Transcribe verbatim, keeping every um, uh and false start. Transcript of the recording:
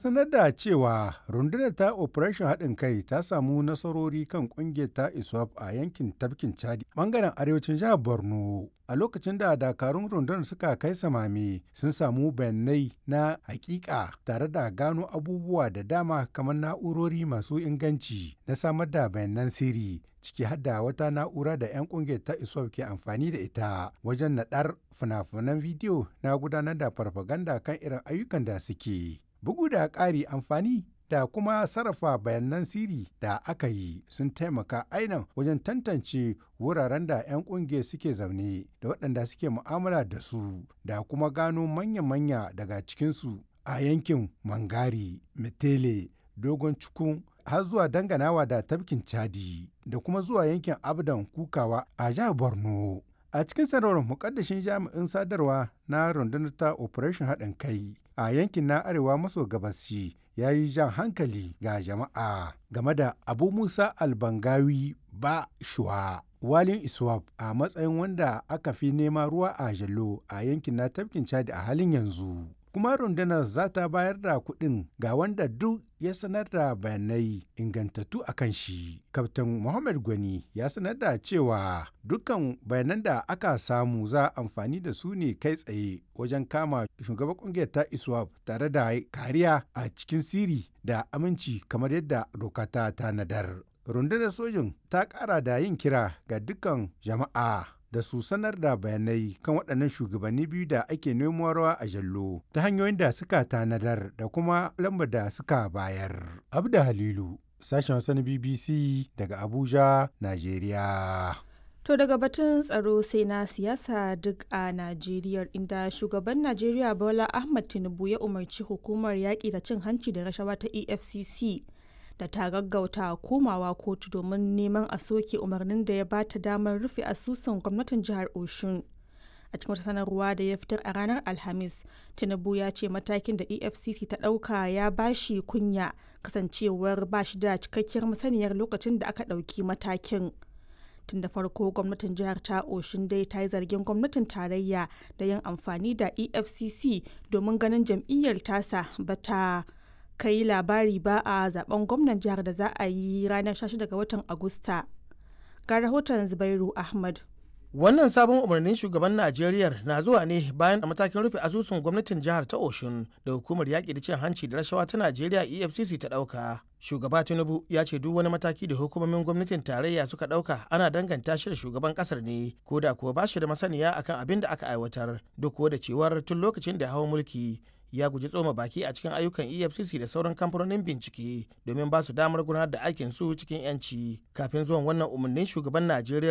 sanar da cewa rundunar ta Operation haɗin kai ta samu nasarori kan ƙungiyar ta ISWAP a yankin tafkin Chadi ɓangaren arewacin jihar Borno. A lokacin da dakarun rundunar suka kai samame sun samu bayanai na hakika tare da gano abubuwa da dama kamar na'urori masu inganci na samar da bayanan sirri ciki har da wata na'ura da 'yan kungiyar ta ISWAP ke amfani da ita wajen naɗar fina-finan bidiyo na gudanar da farfaganda kan irin ayyukan da suke. Bugu da ƙari amfani da kuma sarrafa bayanan sirri da aka yi sun taimaka ainihin wajen tantance wuraren da 'yan kungiyar suke zaune da waɗanda suke mu'amala da su da kuma gano manya-manya daga cikinsu a yankin Mangari, Metele, Dogon Cikun har zuwa danganawa da tafkin Chadi da kuma zuwa yankin Abdan Kukawa a jihar Borno. A cikin sanarwar mukaddashin jami'in sadarwa na rundunar ta Operation haɗin kai a yankin na arewa maso gabashi ya yi jan hankali ga jama'a game da Abu Musa Albangawi ba shuwa walin ISWAP a matsayin wanda aka fi nema ruwa a jallo a yankin na tafkin Chadi a halin yanzu. Kuma rundunar za ta bayar da kuɗin ga wanda duk ya sanar da bayanai ingantattu a kan shi. Kaftin Muhammad Gwani ya sanar da cewa dukkan bayanan da aka samu za a amfani da su ne kai tsaye wajen kama shugaban kungiyar ta ISWAP tare da kariya a cikin sirri da aminci kamar yadda doka ta tanadar. Rundunar sojin ta ƙara da yin kira ga dukkan jama'a da su sanar da bayanai kan waɗannan shugabanni biyu da ake nemo rawa a jallo ta hanyoyin da suka tanadar da kuma lambar da suka bayar. Abda Halilu, sashen Hausa na B B C daga Abuja, Najeriya. To daga batun tsaro sai na siyasa duk a Najeriya inda shugaban Najeriya Bola Ahmed Tinubu ya umarci hukumar yaƙi da cin hanci da rashawa ta E F C C da ta gaggauta komawa kotu domin neman a soke umarnin da ya ba ta damar rufe asusun gwamnatin jihar Oshun. A cikin wata sanarwa da ya fitar a ranar Alhamis, Tinubu ya ce matakin da E F C C ta ɗauka ya bashi kunya kasancewar ba shi da cikakkiyar masaniyar lokacin da aka ɗauki matakin. Tun da farko gwamnatin jihar ta Oshun dai ta yi zargin gwamnatin tarayya da yin amfani da E F C C domin ganin jam'iyyar tasa bata kai labari ba a zaben gwamnan jihar da za a yi ranar sha shida ga watan Agusta. Ga rahoton Zubairu Ahmad. Wannan sabon umarnin shugaban Najeriya na zuwa ne bayan a matakin rufe asusun gwamnatin jihar ta Oshun da hukumar yaƙi da cin hanci da rashawa ta Najeriya E F C C ta ɗauka. Shugaba Tinubu ya ce duk wani mataki da hukumomin gwamnatin tarayya suka ɗauka ana danganta shi da shugaban ƙasar ne, ko da kuwa ba shi da masaniya akan abin da aka aiwatar, duk da cewar tun lokacin da hawa mulki ya guji tsoma baki a cikin ayyukan E F C C da sauran kamfanonin bincike domin ba su damar gudanar da aikin su cikin 'yanci. Kafin zuwan wannan umarnin shugaban Najeriya